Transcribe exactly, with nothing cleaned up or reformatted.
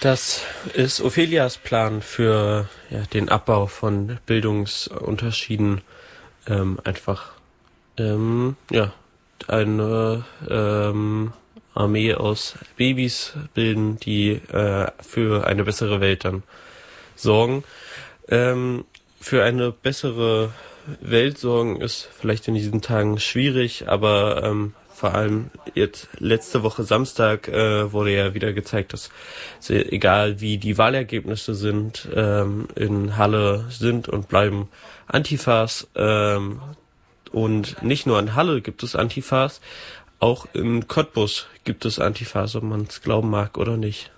Das ist Ophelias Plan für ja, den Abbau von Bildungsunterschieden. Ähm, einfach ähm, ja eine ähm, Armee aus Babys bilden, die äh, für eine bessere Welt dann sorgen. Ähm, für eine bessere Welt sorgen ist vielleicht in diesen Tagen schwierig, aber ähm, vor allem jetzt letzte Woche Samstag äh, wurde ja wieder gezeigt, dass sie, egal wie die Wahlergebnisse sind, ähm, in Halle sind und bleiben Antifas. Ähm, und nicht nur in Halle gibt es Antifas, auch in Cottbus gibt es Antifas, ob man es glauben mag oder nicht.